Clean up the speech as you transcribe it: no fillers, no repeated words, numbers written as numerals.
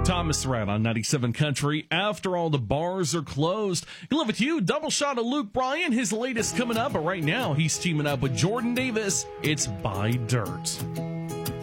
Thomas Thread on 97 Country. After all the bars are closed, he live with you. Double shot of Luke Bryan. His latest coming up, but right now he's teaming up with Jordan Davis. It's Buy Dirt.